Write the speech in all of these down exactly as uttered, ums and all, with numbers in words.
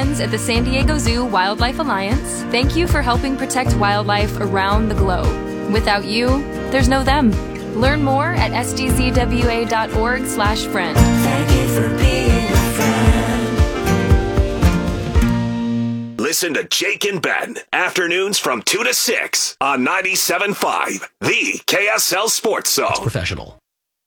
friends at the San Diego Zoo Wildlife Alliance, thank you for helping protect wildlife around the globe. Without you, there's no them. Learn more at s d z w a dot org slash friend. Thank you for being a friend. Listen to Jake and Ben, afternoons from two to six on ninety-seven point five, the K S L Sports Zone. It's professional.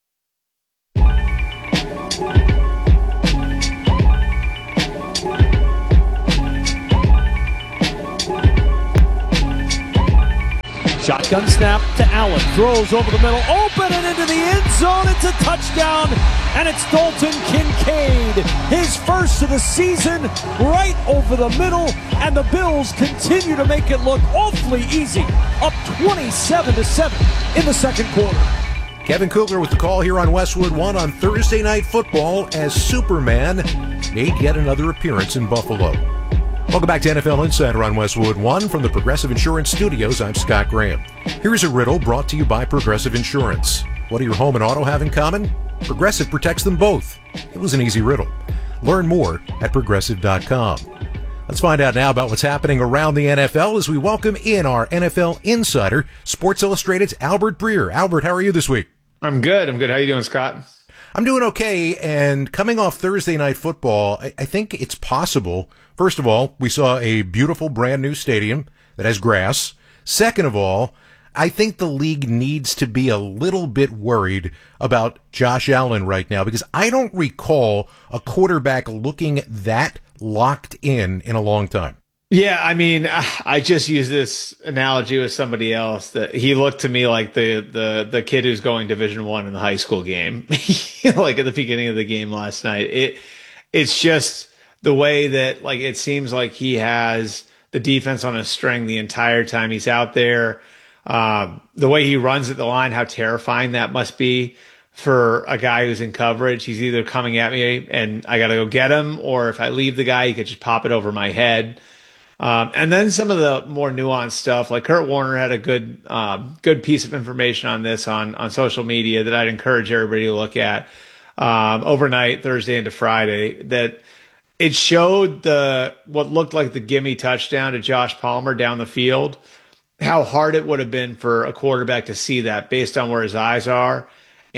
Shotgun snap to Allen. Throws over the middle. Open and into the end zone. It's a touchdown. And it's Dalton Kincaid. His first of the season. Right over the middle. And the Bills continue to make it look awfully easy. Up twenty-seven to seven in the second quarter. Kevin Kugler with the call here on Westwood One on Thursday Night Football as Superman made yet another appearance in Buffalo. Welcome back to N F L Insider on Westwood One from the Progressive Insurance Studios. I'm Scott Graham. Here's a riddle brought to you by Progressive Insurance. What do your home and auto have in common? Progressive protects them both. It was an easy riddle. Learn more at progressive dot com. Let's find out now about what's happening around the N F L as we welcome in our N F L Insider, Sports Illustrated's Albert Breer. Albert, how are you this week? I'm good. I'm good. How are you doing, Scott? I'm doing okay, and coming off Thursday Night Football, I, I think it's possible. First of all, we saw a beautiful brand new stadium that has grass. Second of all, I think the league needs to be a little bit worried about Josh Allen right now because I don't recall a quarterback looking that locked in in a long time. Yeah, I mean, I just used this analogy with somebody else that he looked to me like the the the kid who's going Division One in the high school game, like at the beginning of the game last night. It it's just the way that like it seems like he has the defense on a string the entire time he's out there. Um, the way he runs at the line, how terrifying that must be for a guy who's in coverage. He's either coming at me and I got to go get him, or if I leave the guy, he could just pop it over my head. Um, and then some of the more nuanced stuff, like Kurt Warner had a good, um, good piece of information on this on, on social media that I'd encourage everybody to look at, um, overnight, Thursday into Friday, that it showed the, what looked like the gimme touchdown to Josh Palmer down the field, how hard it would have been for a quarterback to see that based on where his eyes are.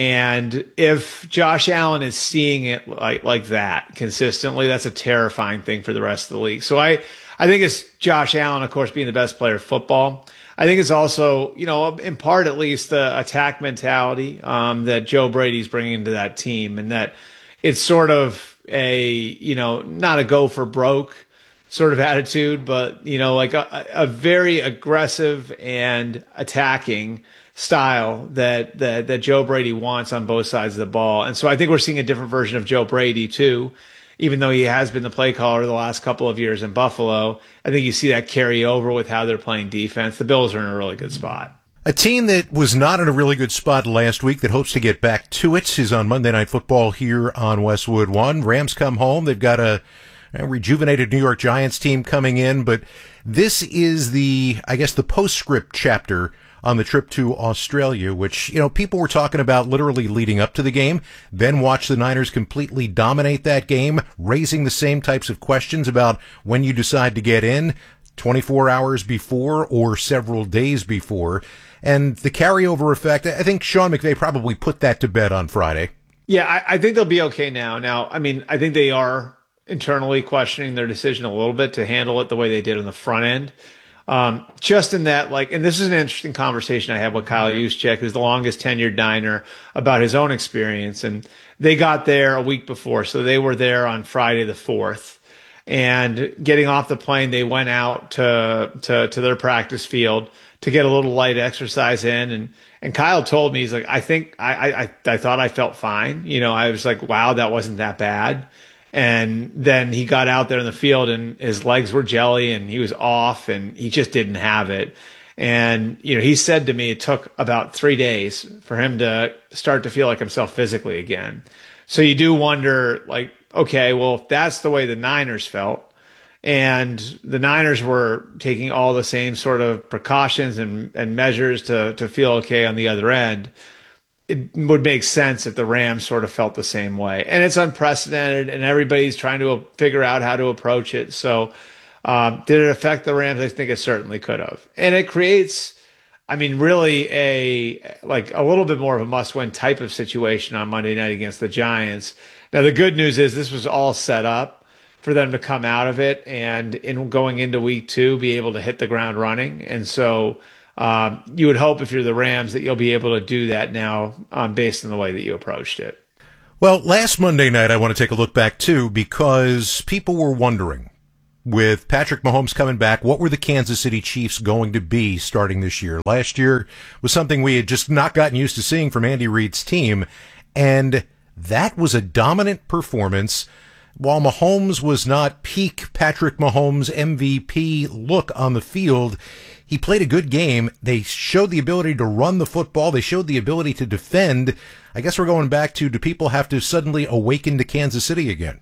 And if Josh Allen is seeing it like, like that consistently, that's a terrifying thing for the rest of the league. So I, I think it's Josh Allen, of course, being the best player of football. I think it's also, you know, in part at least the attack mentality um, that Joe Brady's bringing into that team, and that it's sort of a, you know, not a go for broke sort of attitude, but, you know, like a, a very aggressive and attacking style that, that that Joe Brady wants on both sides of the ball. And so I think we're seeing a different version of Joe Brady too. Even though he has been the play caller the last couple of years in Buffalo, I think you see that carry over with how they're playing defense. The Bills are in a really good spot. A team that was not in a really good spot last week that hopes to get back to it is on Monday Night Football here on Westwood One. Rams come home. They've got a, a rejuvenated New York Giants team coming in, but this is the, I guess, the postscript chapter on the trip to Australia, which, you know, people were talking about literally leading up to the game, then watch the Niners completely dominate that game, raising the same types of questions about when you decide to get in, twenty-four hours before or several days before. And the carryover effect, I think Sean McVay probably put that to bed on Friday. Yeah, I, I think they'll be okay now. Now, I mean, I think they are internally questioning their decision a little bit to handle it the way they did on the front end. Um, just in that, like, and this is an interesting conversation I had with Kyle Juszczyk, who's the longest tenured Niner, about his own experience. And they got there a week before, so they were there on Friday the fourth. And getting off the plane, they went out to to to their practice field to get a little light exercise in. And and Kyle told me, he's like, I think I I I thought I felt fine. You know, I was like, wow, that wasn't that bad. And then he got out there in the field and his legs were jelly and he was off and he just didn't have it. And, you know, he said to me it took about three days for him to start to feel like himself physically again. So you do wonder, like, okay, well, if that's the way the Niners felt and the Niners were taking all the same sort of precautions and, and measures to, to feel okay on the other end, it would make sense if the Rams sort of felt the same way. And it's unprecedented, and everybody's trying to figure out how to approach it. So um, did it affect the Rams? I think it certainly could have. And it creates, I mean, really a like a little bit more of a must-win type of situation on Monday night against the Giants. Now, the good news is this was all set up for them to come out of it and in going into week two, be able to hit the ground running. And so Um, you would hope if you're the Rams that you'll be able to do that now um, based on the way that you approached it. Well, last Monday night, I want to take a look back, too, because people were wondering, with Patrick Mahomes coming back, what were the Kansas City Chiefs going to be starting this year? Last year was something we had just not gotten used to seeing from Andy Reid's team, and that was a dominant performance. While Mahomes was not peak Patrick Mahomes M V P look on the field, he played a good game. They showed the ability to run the football. They showed the ability to defend. I guess we're going back to, do people have to suddenly awaken to Kansas City again?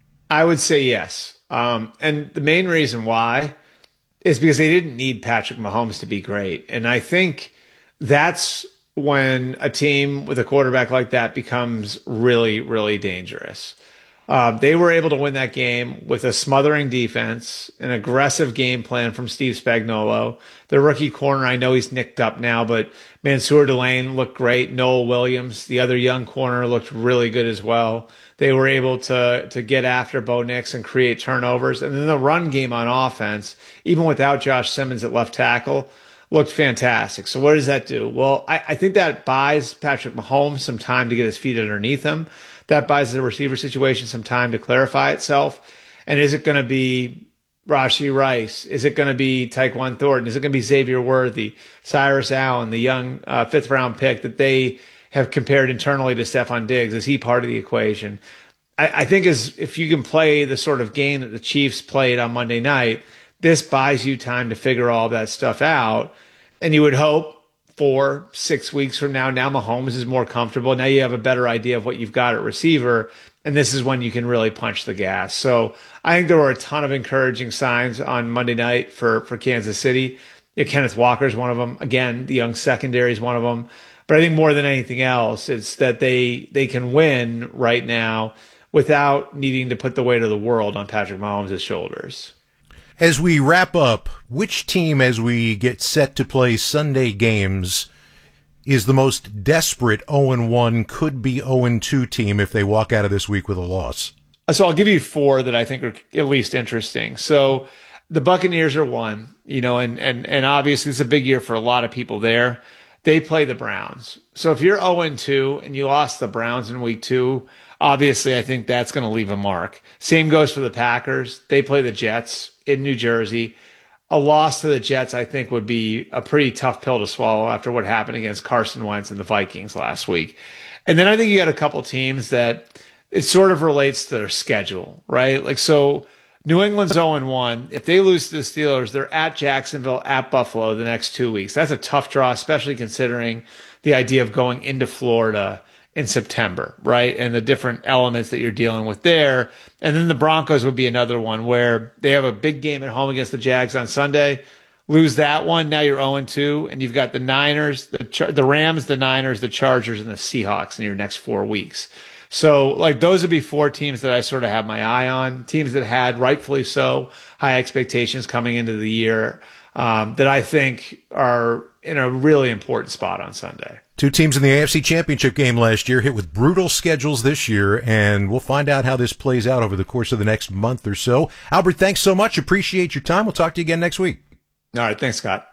I would say yes. Um, and the main reason why is because they didn't need Patrick Mahomes to be great. And I think that's when a team with a quarterback like that becomes really, really dangerous. Uh, they were able to win that game with a smothering defense, an aggressive game plan from Steve Spagnuolo. The rookie corner, I know he's nicked up now, but Mansour Delane looked great. Noel Williams, the other young corner, looked really good as well. They were able to to get after Bo Nix and create turnovers. And then the run game on offense, even without Josh Simmons at left tackle, looked fantastic. So what does that do? Well, I, I think that buys Patrick Mahomes some time to get his feet underneath him. That buys the receiver situation some time to clarify itself. And is it going to be Rashee Rice? Is it going to be Tyquan Thornton? Is it going to be Xavier Worthy, Cyrus Allen, the young uh, fifth round pick that they have compared internally to Stephon Diggs? Is he part of the equation? I, I think as if you can play the sort of game that the Chiefs played on Monday night, this buys you time to figure all that stuff out. And you would hope four, six weeks from now, now Mahomes is more comfortable. Now you have a better idea of what you've got at receiver, and this is when you can really punch the gas. So I think there were a ton of encouraging signs on Monday night for, for Kansas City. Yeah, Kenneth Walker is one of them. Again, the young secondary is one of them. But I think more than anything else, it's that they they can win right now without needing to put the weight of the world on Patrick Mahomes' shoulders. As we wrap up, which team, as we get set to play Sunday games, is the most desperate oh and one, could be oh and two team if they walk out of this week with a loss? So I'll give you four that I think are at least interesting. So the Buccaneers are one, you know, and and and obviously it's a big year for a lot of people there. They play the Browns. So if you're oh and two and you lost the Browns in week two, obviously I think that's going to leave a mark. Same goes for the Packers. They play the Jets in New Jersey. A loss to the Jets, I think, would be a pretty tough pill to swallow after what happened against Carson Wentz and the Vikings last week. And then I think you got a couple teams that it sort of relates to their schedule, right? Like, so New England's oh and one. If they lose to the Steelers, they're at Jacksonville, at Buffalo the next two weeks. That's a tough draw, especially considering the idea of going into Florida in September, right? And the different elements that you're dealing with there. And then the Broncos would be another one where they have a big game at home against the Jags on Sunday. Lose that one, now you're oh and two, and you've got the Niners, the Char- the Rams, the Niners, the Chargers, and the Seahawks in your next four weeks. So, like, those would be four teams that I sort of have my eye on, teams that had, rightfully so, high expectations coming into the year, um, that I think are in a really important spot on Sunday. Two teams in the A F C Championship game last year hit with brutal schedules this year, and we'll find out how this plays out over the course of the next month or so. Albert, thanks so much. Appreciate your time. We'll talk to you again next week. All right. Thanks, Scott.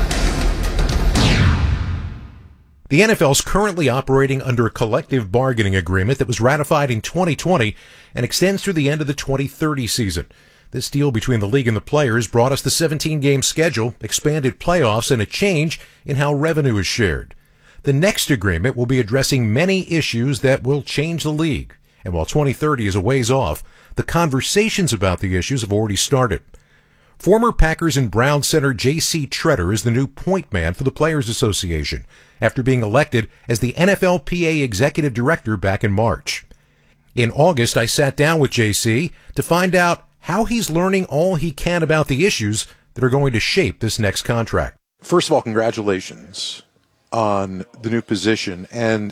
The N F L is currently operating under a collective bargaining agreement that was ratified in twenty twenty and extends through the end of the twenty thirty season. This deal between the league and the players brought us the seventeen-game schedule, expanded playoffs, and a change in how revenue is shared. The next agreement will be addressing many issues that will change the league. And while twenty thirty is a ways off, the conversations about the issues have already started. Former Packers and Browns center J C Tretter is the new point man for the Players Association after being elected as the N F L P A executive director back in March. In August, I sat down with J C to find out how he's learning all he can about the issues that are going to shape this next contract. First of all, congratulations on the new position. And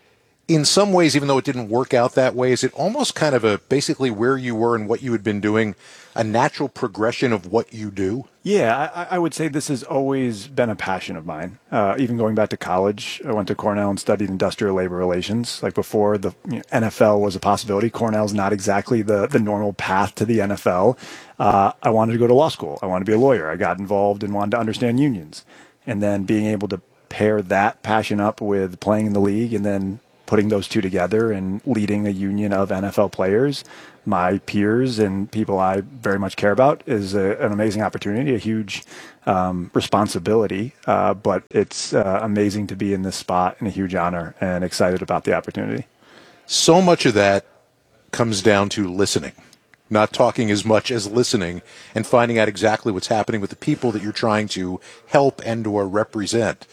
in some ways, even though it didn't work out that way, is it almost kind of a basically where you were and what you had been doing, a natural progression of what you do? Yeah, I, I would say this has always been a passion of mine. Uh, even going back to college, I went to Cornell and studied industrial labor relations. Like before the you know, N F L was a possibility, Cornell's not exactly the, the normal path to the N F L. Uh, I wanted to go to law school. I wanted to be a lawyer. I got involved and wanted to understand unions. And then being able to pair that passion up with playing in the league and then putting those two together and leading a union of N F L players, my peers and people I very much care about, is a, an amazing opportunity, a huge um, responsibility, uh, but it's uh, amazing to be in this spot and a huge honor and excited about the opportunity. So much of that comes down to listening, not talking as much as listening and finding out exactly what's happening with the people that you're trying to help and or represent.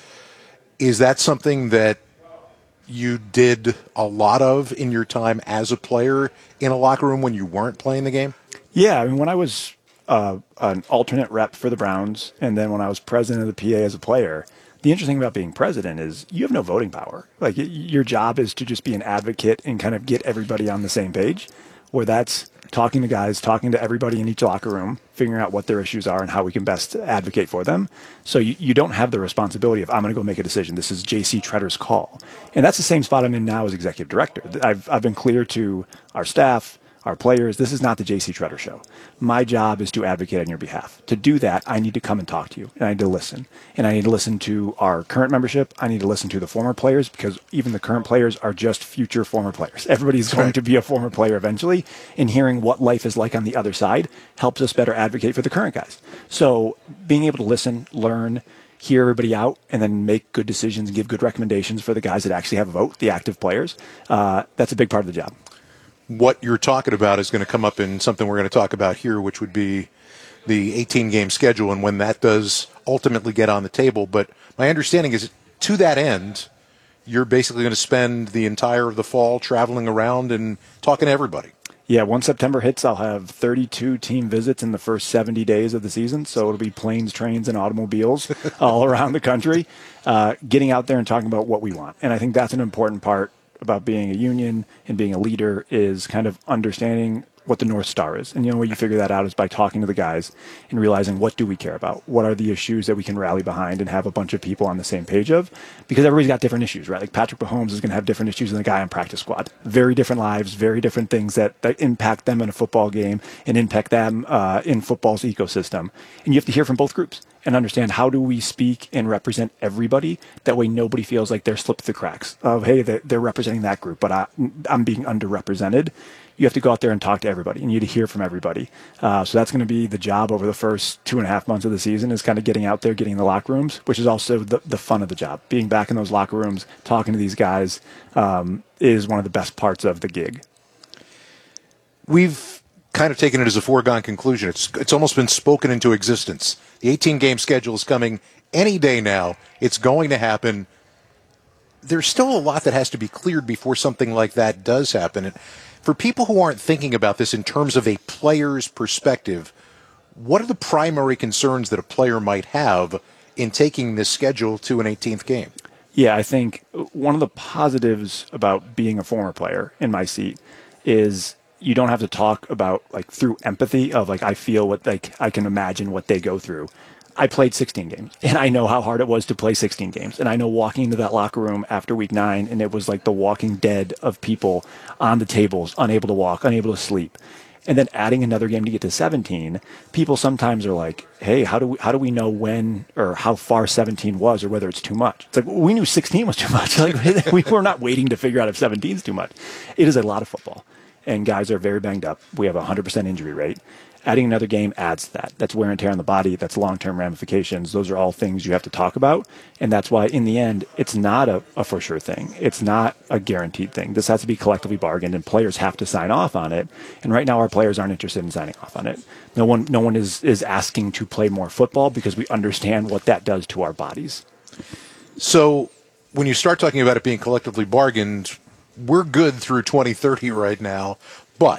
Is that something that you did a lot of in your time as a player in a locker room when you weren't playing the game? Yeah, I mean, when I was uh, an alternate rep for the Browns, and then when I was president of the P A as a player, the interesting thing about being president is you have no voting power. Like, y- your job is to just be an advocate and kind of get everybody on the same page, where that's talking to guys, talking to everybody in each locker room, figuring out what their issues are and how we can best advocate for them. So you, you don't have the responsibility of, I'm going to go make a decision. This is J C Tretter's call. And that's the same spot I'm in now as executive director. I've, I've been clear to our staff, our players, this is not the J C Tretter show. My job is to advocate on your behalf. To do that, I need to come and talk to you, and I need to listen. And I need to listen to our current membership. I need to listen to the former players, because even the current players are just future former players. Everybody's going to be a former player eventually, and hearing what life is like on the other side helps us better advocate for the current guys. So being able to listen, learn, hear everybody out, and then make good decisions, give good recommendations for the guys that actually have a vote, the active players, uh, that's a big part of the job. What you're talking about is going to come up in something we're going to talk about here, which would be the eighteen-game schedule and when that does ultimately get on the table. But my understanding is, to that end, you're basically going to spend the entire of the fall traveling around and talking to everybody. Yeah, once September hits, I'll have thirty-two team visits in the first seventy days of the season. So it'll be planes, trains, and automobiles all around the country, uh, getting out there and talking about what we want. And I think that's an important part about being a union and being a leader, is kind of understanding what the North Star is. And the only way you figure that out is by talking to the guys and realizing, what do we care about? What are the issues that we can rally behind and have a bunch of people on the same page of? Because everybody's got different issues, right? Like Patrick Mahomes is going to have different issues than the guy on practice squad. Very different lives, very different things that, that impact them in a football game and impact them uh, in football's ecosystem. And you have to hear from both groups and understand, how do we speak and represent everybody? That way nobody feels like they're slipped through the cracks of, hey, they're, they're representing that group, but I, I'm being underrepresented. You have to go out there and talk to everybody, and you need to hear from everybody. Uh, so that's going to be the job over the first two and a half months of the season, is kind of getting out there, getting in the locker rooms, which is also the, the fun of the job. Being back in those locker rooms, talking to these guys um, is one of the best parts of the gig. We've kind of taken it as a foregone conclusion. It's it's almost been spoken into existence. The eighteen-game schedule is coming any day now. It's going to happen. There's still a lot that has to be cleared before something like that does happen. And for people who aren't thinking about this in terms of a player's perspective, what are the primary concerns that a player might have in taking this schedule to an eighteenth game? Yeah, I think one of the positives about being a former player in my seat is you don't have to talk about, like, through empathy of, like, I feel what, like, I can imagine what they go through. I played sixteen games, and I know how hard it was to play sixteen games. And I know walking into that locker room after week nine, and it was like the walking dead of people on the tables, unable to walk, unable to sleep. And then adding another game to get to seventeen, people sometimes are like, hey, how do we, how do we know when or how far seventeen was, or whether it's too much? It's like, well, we knew sixteen was too much. Like, we were not waiting to figure out if seventeen is too much. It is a lot of football, and guys are very banged up. We have a one hundred percent injury rate. Adding another game adds to that. That's wear and tear on the body. That's long-term ramifications. Those are all things you have to talk about. And that's why, in the end, it's not a, a for sure thing. It's not a guaranteed thing. This has to be collectively bargained, and players have to sign off on it. And right now, our players aren't interested in signing off on it. No one, no one is, is asking to play more football, because we understand what that does to our bodies. So when you start talking about it being collectively bargained, we're good through twenty thirty right now, but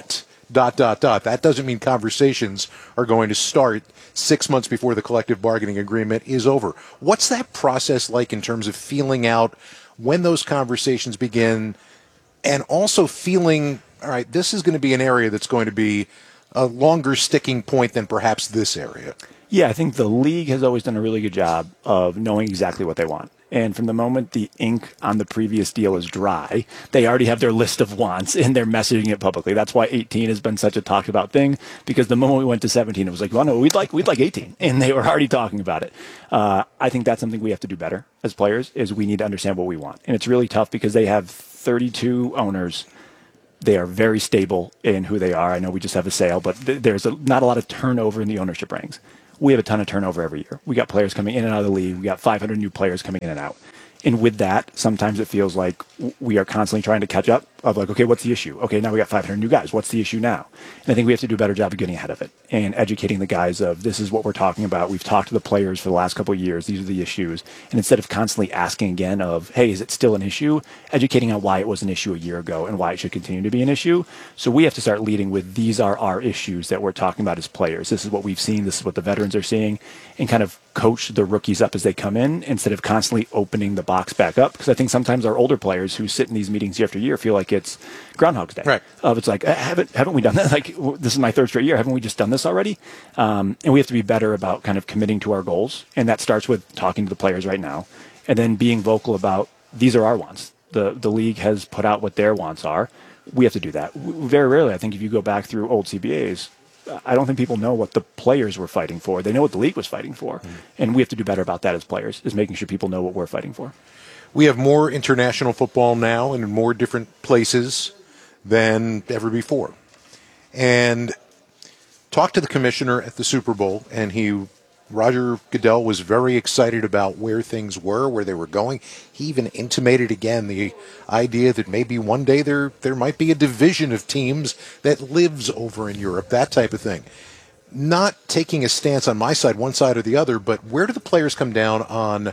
dot, dot, dot. That doesn't mean conversations are going to start six months before the collective bargaining agreement is over. What's that process like in terms of feeling out when those conversations begin, and also feeling, all right, this is going to be an area that's going to be a longer sticking point than perhaps this area? Yeah, I think the league has always done a really good job of knowing exactly what they want. And from the moment the ink on the previous deal is dry, they already have their list of wants and they're messaging it publicly. That's why eighteen has been such a talked about thing, because the moment we went to seventeen, it was like, well, no, we'd like we'd like eighteen, and they were already talking about it. Uh, I think that's something we have to do better as players, is we need to understand what we want. And it's really tough because they have thirty-two owners. They are very stable in who they are. I know we just have a sale, but th- there's a, not a lot of turnover in the ownership ranks. We have a ton of turnover every year. We got players coming in and out of the league. We got five hundred new players coming in and out. And with that, sometimes it feels like we are constantly trying to catch up of like, okay, what's the issue? Okay, now we got five hundred new guys. What's the issue now? And I think we have to do a better job of getting ahead of it and educating the guys of this is what we're talking about. We've talked to the players for the last couple of years. These are the issues. And instead of constantly asking again of, hey, is it still an issue? Educating on why it was an issue a year ago and why it should continue to be an issue. So we have to start leading with these are our issues that we're talking about as players. This is what we've seen. This is what the veterans are seeing, and kind of coach the rookies up as they come in instead of constantly opening the box back up. Because I think sometimes our older players who sit in these meetings year after year feel like it's Groundhog's Day. Right. Of it's like, haven't haven't we done that? Like, this is my third straight year. Haven't we just done this already? Um, and we have to be better about kind of committing to our goals. And that starts with talking to the players right now, and then being vocal about these are our wants. The the league has put out what their wants are. We have to do that. Very rarely, I think, if you go back through old C B As, I don't think people know what the players were fighting for. They know what the league was fighting for. Mm. And we have to do better about that as players, is making sure people know what we're fighting for. We have more international football now and in more different places than ever before. And talked to the commissioner at the Super Bowl, and he, Roger Goodell, was very excited about where things were, where they were going. He even intimated again the idea that maybe one day there there might be a division of teams that lives over in Europe, that type of thing. Not taking a stance on my side, one side or the other, but where do the players come down on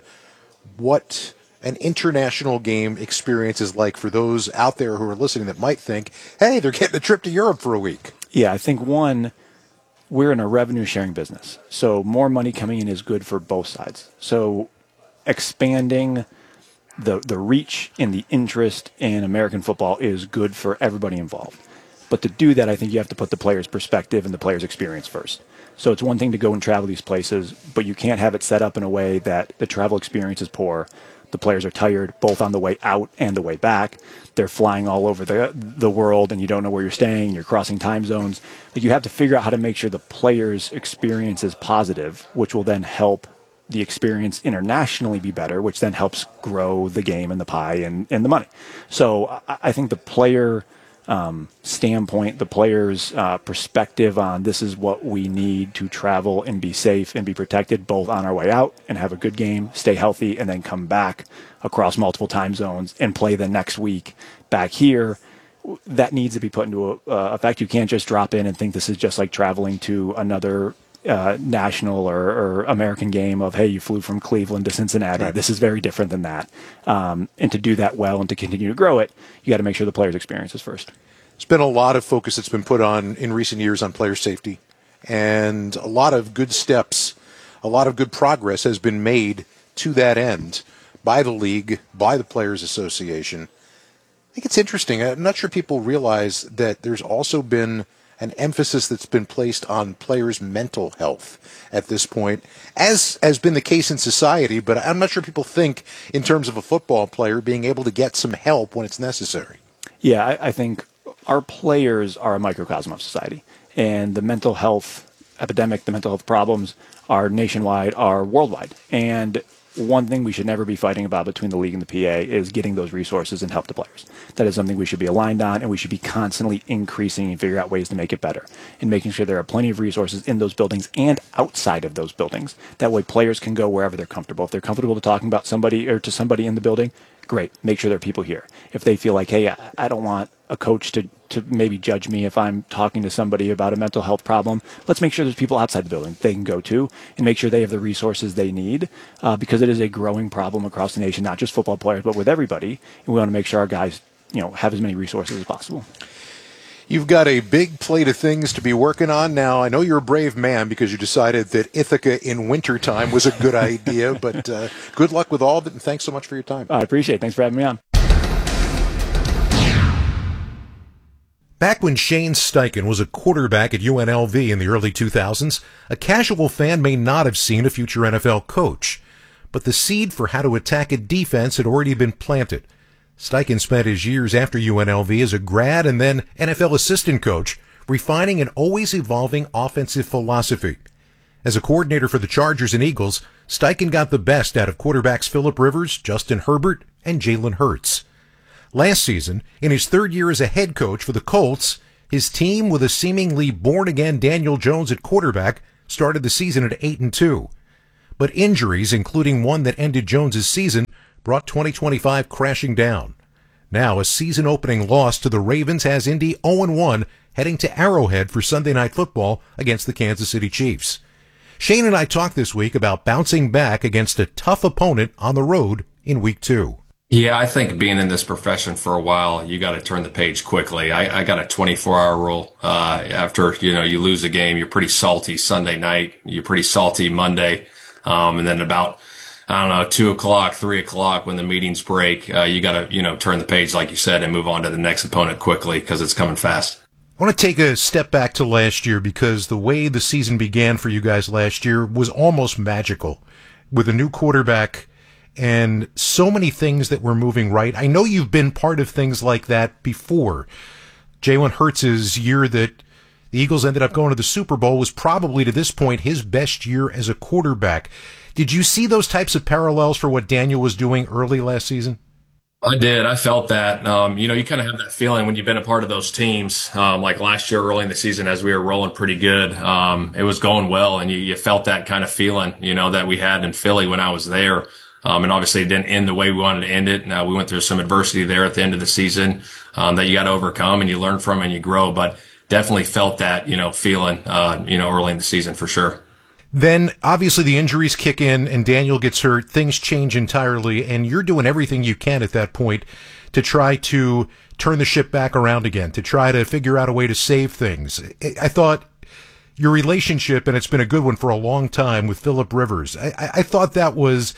what an international game experience is like for those out there who are listening that might think, hey, they're getting a trip to Europe for a week? Yeah, I think one, we're in a revenue sharing business. So more money coming in is good for both sides. So expanding the the reach and the interest in American football is good for everybody involved. But to do that, I think you have to put the player's perspective and the player's experience first. So it's one thing to go and travel these places, but you can't have it set up in a way that the travel experience is poor. The players are tired, both on the way out and the way back. They're flying all over the the world, and you don't know where you're staying. You're crossing time zones. Like, you have to figure out how to make sure the players' experience is positive, which will then help the experience internationally be better, which then helps grow the game and the pie and, and the money. So I, I think the player um, standpoint, the player's uh, perspective on this is what we need to travel and be safe and be protected, both on our way out and have a good game, stay healthy, and then come back across multiple time zones and play the next week back here. That needs to be put into uh, effect. You can't just drop in and think this is just like traveling to another uh, national or, or American game of, hey, you flew from Cleveland to Cincinnati. Right. This is very different than that. Um, and to do that well and to continue to grow it, you got to make sure the player's experience is first. There's been a lot of focus that's been put on in recent years on player safety, and a lot of good steps, a lot of good progress has been made to that end by the league, by the Players Association. I think it's interesting. I'm not sure people realize that there's also been an emphasis that's been placed on players' mental health at this point, as has been the case in society, but I'm not sure people think in terms of a football player being able to get some help when it's necessary. Yeah, I, I think our players are a microcosm of society, and the mental health epidemic, the mental health problems are nationwide, are worldwide. And one thing we should never be fighting about between the league and the P A is getting those resources and help to players. That is something we should be aligned on, and we should be constantly increasing and figure out ways to make it better and making sure there are plenty of resources in those buildings and outside of those buildings. That way players can go wherever they're comfortable. If they're comfortable to talking about somebody or to somebody in the building, great. Make sure there are people here. If they feel like, hey, I don't want a coach to, to maybe judge me if I'm talking to somebody about a mental health problem, let's make sure there's people outside the building they can go to and make sure they have the resources they need, uh, because it is a growing problem across the nation, not just football players, but with everybody. And we want to make sure our guys, you know, have as many resources as possible. You've got a big plate of things to be working on now. I know you're a brave man because you decided that Ithaca in wintertime was a good idea, but uh, good luck with all of it, and thanks so much for your time. I appreciate it. Thanks for having me on. Back when Shane Steichen was a quarterback at U N L V in the early two thousands, a casual fan may not have seen a future N F L coach. But the seed for how to attack a defense had already been planted. Steichen spent his years after U N L V as a grad and then N F L assistant coach, refining an always evolving offensive philosophy. As a coordinator for the Chargers and Eagles, Steichen got the best out of quarterbacks Phillip Rivers, Justin Herbert, and Jalen Hurts. Last season, in his third year as a head coach for the Colts, his team with a seemingly born-again Daniel Jones at quarterback started the season at eight and two. But injuries, including one that ended Jones's season, brought twenty twenty-five crashing down. Now, a season-opening loss to the Ravens has Indy oh and one, heading to Arrowhead for Sunday Night Football against the Kansas City Chiefs. Shane and I talked this week about bouncing back against a tough opponent on the road in week two. Yeah, I think being in this profession for a while, you got to turn the page quickly. I, I got a twenty-four hour rule. Uh, after, you know, you lose a game, you're pretty salty Sunday night. You're pretty salty Monday. Um, and then about, I don't know, two o'clock, three o'clock when the meetings break, uh, you got to, you know, turn the page, like you said, and move on to the next opponent quickly because it's coming fast. I want to take a step back to last year because the way the season began for you guys last year was almost magical with a new quarterback and so many things that were moving right. I know you've been part of things like that before. Jalen Hurts' year that the Eagles ended up going to the Super Bowl was probably, to this point, his best year as a quarterback. Did you see those types of parallels for what Daniel was doing early last season? I did. I felt that. Um, you know, you kind of have that feeling when you've been a part of those teams. Um, like last year, early in the season, as we were rolling pretty good, um, it was going well, and you, you felt that kind of feeling, you know, that we had in Philly when I was there. Um, and obviously it didn't end the way we wanted to end it. Now we went through some adversity there at the end of the season, um, that you got to overcome and you learn from and you grow, but definitely felt that, you know, feeling, uh, you know, early in the season for sure. Then obviously the injuries kick in and Daniel gets hurt. Things change entirely and you're doing everything you can at that point to try to turn the ship back around again, to try to figure out a way to save things. I thought your relationship, and it's been a good one for a long time, with Phillip Rivers, I, I thought that was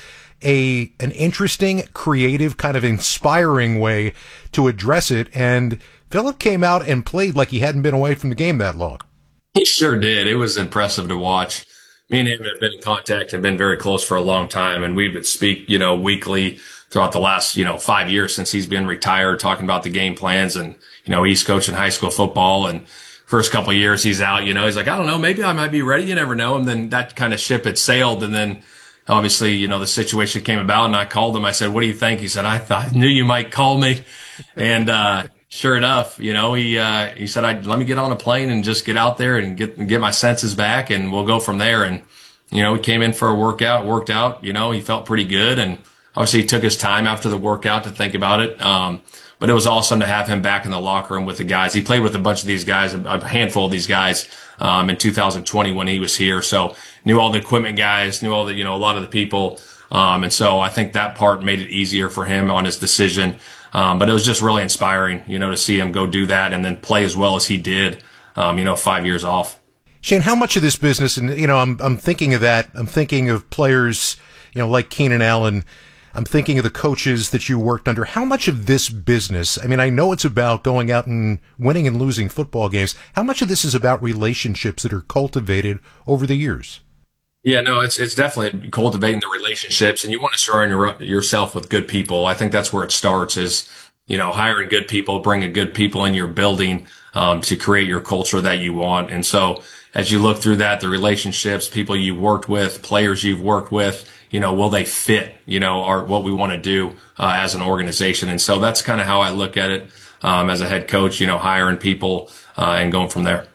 a an interesting, creative, kind of inspiring way to address it. And Phillip came out and played like he hadn't been away from the game that long. He sure did. It was impressive to watch. Me and him have been in contact and been very close for a long time. And we would speak, you know, weekly throughout the last, you know, five years since he's been retired, talking about the game plans. And, you know, he's coaching high school football, and first couple of years he's out, you know, he's like, I don't know, maybe I might be ready. You never know. And then that kind of ship had sailed. And then obviously, you know, the situation came about and I called him. I said, what do you think? He said, I thought, I knew you might call me. And, uh, sure enough, you know, he, uh, he said, I, let me get on a plane and just get out there and get, get my senses back and we'll go from there. And, you know, he came in for a workout, worked out, you know, he felt pretty good. And obviously he took his time after the workout to think about it. Um, but it was awesome to have him back in the locker room with the guys. He played with a bunch of these guys, a handful of these guys, um, in two thousand twenty when he was here. So knew all the equipment guys, knew all the, you know, a lot of the people. Um, and so I think that part made it easier for him on his decision. Um, but it was just really inspiring, you know, to see him go do that and then play as well as he did, um, you know, five years off. Shane, how much of this business, and, you know, I'm, I'm thinking of that. I'm thinking of players, you know, like Keenan Allen. I'm thinking of the coaches that you worked under. How much of this business, I mean, I know it's about going out and winning and losing football games. How much of this is about relationships that are cultivated over the years? Yeah, no, it's it's definitely cultivating the relationships, and you want to surround your, yourself with good people. I think that's where it starts is, you know, hiring good people, bringing good people in your building, um, to create your culture that you want. And so as you look through that, the relationships, people you've worked with, players you've worked with, you know, will they fit, you know, are what we want to do, uh, as an organization. And so that's kind of how I look at it, um, as a head coach, you know, hiring people, uh, and going from there.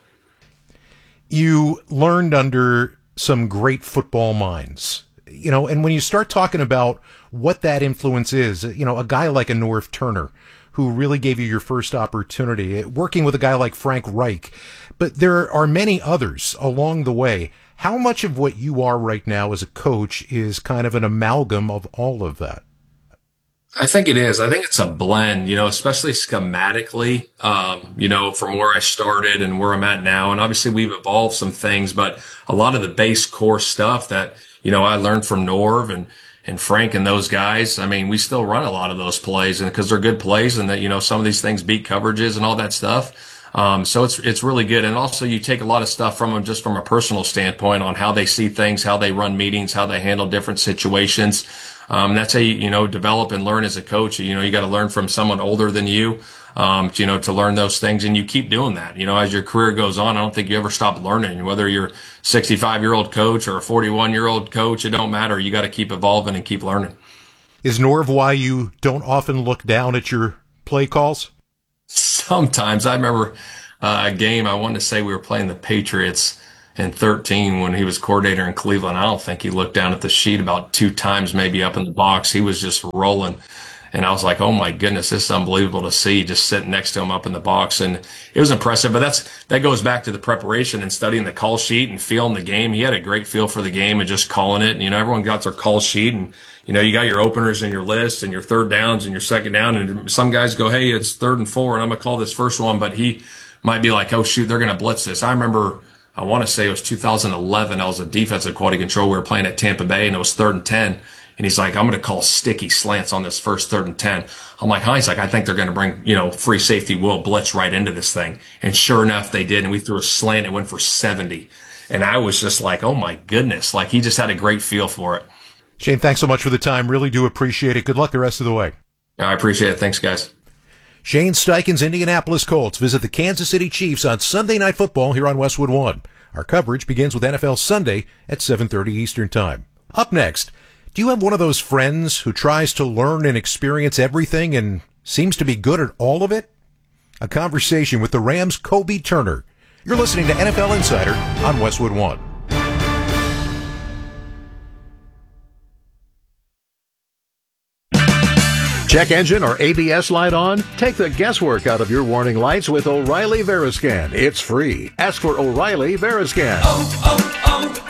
You learned under some great football minds, you know, and when you start talking about what that influence is, you know, a guy like a Norv Turner, who really gave you your first opportunity, working with a guy like Frank Reich, but there are many others along the way. How much of what you are right now as a coach is kind of an amalgam of all of that? I think it is. I think it's a blend, you know, especially schematically, um, you know, from where I started and where I'm at now. And obviously we've evolved some things, but a lot of the base core stuff that, you know, I learned from Norv and, and Frank and those guys. I mean, we still run a lot of those plays and because they're good plays and that, you know, some of these things beat coverages and all that stuff. Um, so it's, it's really good. And also you take a lot of stuff from them just from a personal standpoint on how they see things, how they run meetings, how they handle different situations. Um, that's how you, you know, develop and learn as a coach. You know, you got to learn from someone older than you, um, you know, to learn those things. And you keep doing that. You know, as your career goes on, I don't think you ever stop learning. Whether you're a sixty-five year old coach or a forty-one year old coach, it don't matter. You got to keep evolving and keep learning. Is Norv why you don't often look down at your play calls? Sometimes. I remember uh, a game, I wanted to say we were playing the Patriots in thirteen when he was coordinator in Cleveland. I don't think he looked down at the sheet about two times, maybe up in the box. He was just rolling. And I was like, oh my goodness, this is unbelievable to see, just sitting next to him up in the box. And it was impressive. But that's, that goes back to the preparation and studying the call sheet and feeling the game. He had a great feel for the game and just calling it. And, you know, everyone got their call sheet and, you know, you got your openers and your list and your third downs and your second down. And some guys go, hey, it's third and four and I'm going to call this first one. But he might be like, oh shoot, they're going to blitz this. I remember, I want to say it was two thousand eleven. I was a defensive quality control. We were playing at Tampa Bay and it was third and ten. And he's like, I'm going to call sticky slants on this first third and ten. I'm like, Heinz, like, I think they're going to bring, you know, free safety will blitz right into this thing. And sure enough, they did. And we threw a slant and went for seventy. And I was just like, oh my goodness. Like he just had a great feel for it. Shane, thanks so much for the time. Really do appreciate it. Good luck the rest of the way. I appreciate it. Thanks, guys. Shane Steichen's Indianapolis Colts visit the Kansas City Chiefs on Sunday Night Football here on Westwood One. Our coverage begins with N F L Sunday at seven thirty Eastern Time. Up next, do you have one of those friends who tries to learn and experience everything and seems to be good at all of it? A conversation with the Rams' Kobe Turner. You're listening to N F L Insider on Westwood One. Check engine or A B S light on? Take the guesswork out of your warning lights with O'Reilly Veriscan. It's free. Ask for O'Reilly Veriscan. Oh,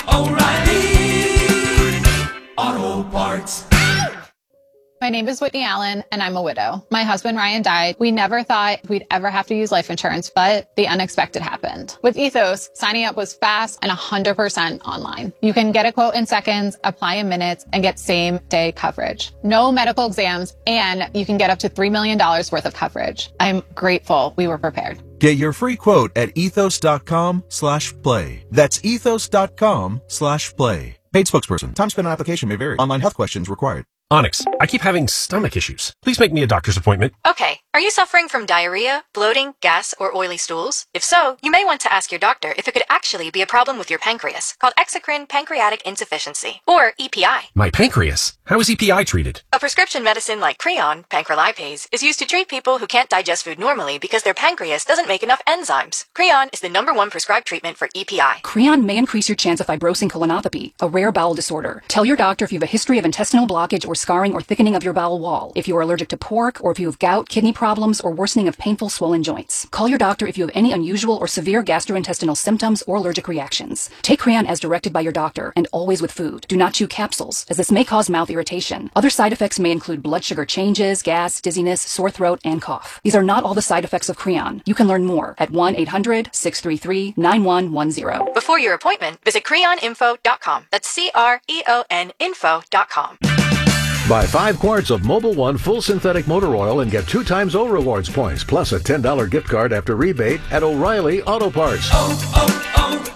oh, oh, O'Reilly Auto Parts. My name is Whitney Allen, and I'm a widow. My husband, Ryan, died. We never thought we'd ever have to use life insurance, but the unexpected happened. With Ethos, signing up was fast and one hundred percent online. You can get a quote in seconds, apply in minutes, and get same-day coverage. No medical exams, and you can get up to three million dollars worth of coverage. I'm grateful we were prepared. Get your free quote at ethos.com slash play. That's ethos.com slash play. Paid spokesperson. Time spent on application may vary. Online health questions required. Onyx, I keep having stomach issues. Please make me a doctor's appointment. Okay. Are you suffering from diarrhea, bloating, gas, or oily stools? If so, you may want to ask your doctor if it could actually be a problem with your pancreas, called exocrine pancreatic insufficiency, or E P I. My pancreas? How is E P I treated? A prescription medicine like Creon, pancrelipase, is used to treat people who can't digest food normally because their pancreas doesn't make enough enzymes. Creon is the number one prescribed treatment for E P I. Creon may increase your chance of fibrosing colonopathy, a rare bowel disorder. Tell your doctor if you have a history of intestinal blockage or scarring or thickening of your bowel wall, if you are allergic to pork, or if you have gout, kidney problems, or worsening of painful swollen joints. Call your doctor if you have any unusual or severe gastrointestinal symptoms or allergic reactions. Take Creon as directed by your doctor, and always with food. Do not chew capsules, as this may cause mouth irritation. Other side effects may include blood sugar changes, gas, dizziness, sore throat, and cough. These are not all the side effects of Creon. You can learn more at one eight hundred, six three three, nine one one zero. Before your appointment, visit creon info dot com. That's C R E O N info dot com. Buy five quarts of Mobil One full synthetic motor oil and get two times O Rewards points, plus a ten dollars gift card after rebate at O'Reilly Auto Parts. Oh,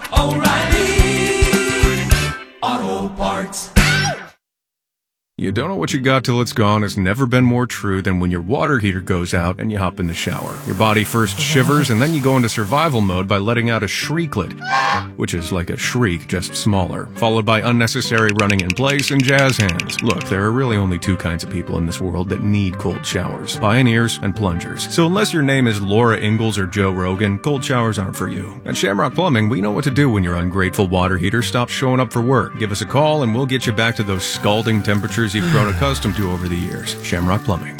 oh, oh, O'Reilly Auto Parts. You don't know what you got till it's gone has never been more true than when your water heater goes out and you hop in the shower. Your body first shivers and then you go into survival mode by letting out a shrieklet, which is like a shriek, just smaller, followed by unnecessary running in place and jazz hands. Look, there are really only two kinds of people in this world that need cold showers, pioneers and plungers. So unless your name is Laura Ingalls or Joe Rogan, cold showers aren't for you. At Shamrock Plumbing, we know what to do when your ungrateful water heater stops showing up for work. Give us a call and we'll get you back to those scalding temperatures you've grown accustomed to over the years. Shamrock Plumbing.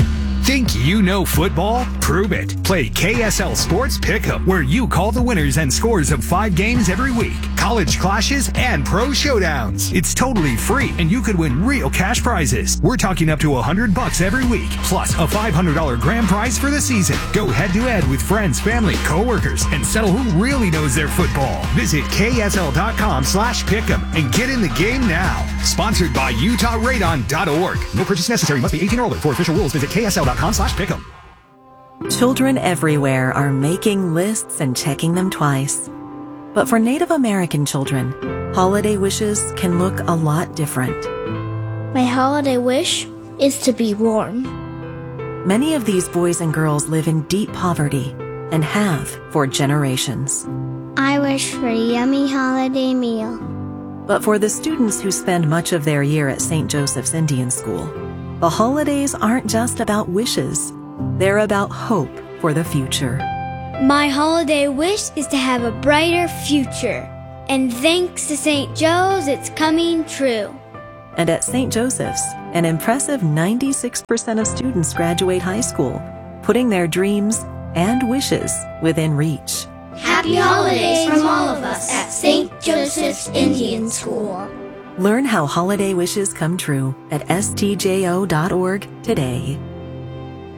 Think you know football? Prove it. Play K S L Sports Pick'em, where you call the winners and scores of five games every week, college clashes, and pro showdowns. It's totally free, and you could win real cash prizes. We're talking up to a hundred bucks every week, plus a five hundred dollars grand prize for the season. Go head to head with friends, family, coworkers, and settle who really knows their football. Visit K S L dot com slash pick'em and get in the game now. Sponsored by Utah Radon dot org. No purchase necessary. Must be eighteen or older. For official rules, visit K S L dot com slash pick'em. Children everywhere are making lists and checking them twice. But for Native American children, holiday wishes can look a lot different. My holiday wish is to be warm. Many of these boys and girls live in deep poverty and have for generations. I wish for a yummy holiday meal. But for the students who spend much of their year at Saint Joseph's Indian School, the holidays aren't just about wishes. They're about hope for the future. My holiday wish is to have a brighter future. And thanks to Saint Joe's, it's coming true. And at Saint Joseph's, an impressive ninety-six percent of students graduate high school, putting their dreams and wishes within reach. Happy holidays from all of us at Saint Joseph's Indian School. Learn how holiday wishes come true at S T J O dot org today.